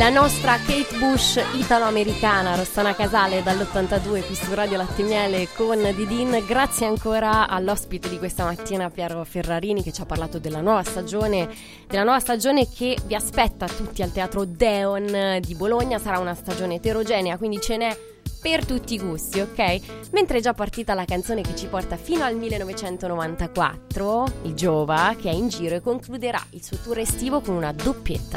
La nostra Kate Bush italo-americana, Rossana Casale dall'82 qui su Radio Latte Miele con Didin. Grazie ancora all'ospite di questa mattina, Piero Ferrarini, che ci ha parlato della nuova stagione che vi aspetta tutti al Teatro Deon di Bologna. Sarà una stagione eterogenea, quindi ce n'è per tutti i gusti, ok? Mentre è già partita la canzone che ci porta fino al 1994, il Giova, che è in giro e concluderà il suo tour estivo con una doppietta.